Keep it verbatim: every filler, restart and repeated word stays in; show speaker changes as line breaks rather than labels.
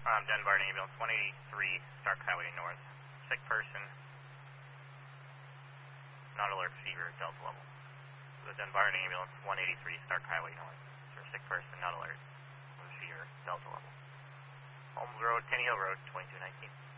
Um, Dunbarton Ambulance, one eighty-three, Stark Highway North. Sick person, not alert, fever, Delta level. The Dunbarton Ambulance, one eighty-three, Stark Highway North. For sick person, not alert, with fever, Delta level. Holmes Road, Tenny Hill Road, twenty-two nineteen.